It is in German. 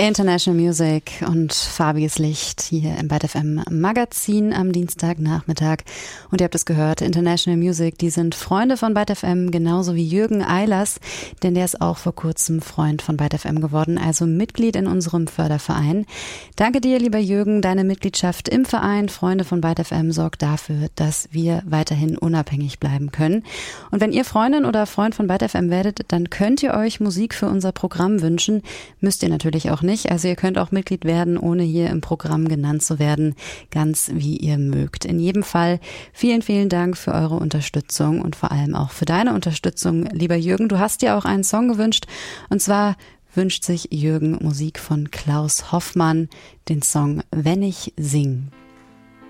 International Music und farbiges Licht hier im Byte FM Magazin am Dienstagnachmittag. Und ihr habt es gehört, International Music, die sind Freunde von Byte FM, genauso wie Jürgen Eilers, denn der ist auch vor kurzem Freund von Byte FM geworden, also Mitglied in unserem Förderverein. Danke dir, lieber Jürgen, deine Mitgliedschaft im Verein Freunde von Byte FM sorgt dafür, dass wir weiterhin unabhängig bleiben können. Und wenn ihr Freundin oder Freund von Byte FM werdet, dann könnt ihr euch Musik für unser Programm wünschen. Müsst ihr natürlich auch nicht. Also ihr könnt auch Mitglied werden, ohne hier im Programm genannt zu werden, ganz wie ihr mögt. In jedem Fall vielen, vielen Dank für eure Unterstützung und vor allem auch für deine Unterstützung, lieber Jürgen. Du hast dir auch einen Song gewünscht, und zwar wünscht sich Jürgen Musik von Klaus Hoffmann, den Song Wenn ich sing.